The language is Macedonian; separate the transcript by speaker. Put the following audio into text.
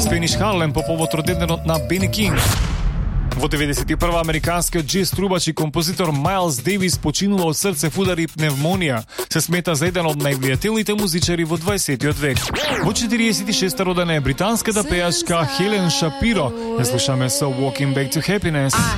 Speaker 1: Spanish Harlem po povod rodendенот на Бени Кинг. Во 91-а американскиот джез трубач и композитор Майлз Дейвис починува од срцев-удар и пневмонија. Се смета за еден од највлијателните музичари во 20-тиот век. Во 46-та родена е британската пејачка Хелен Шапиро. Ја слушаме со Walking Back to Happiness.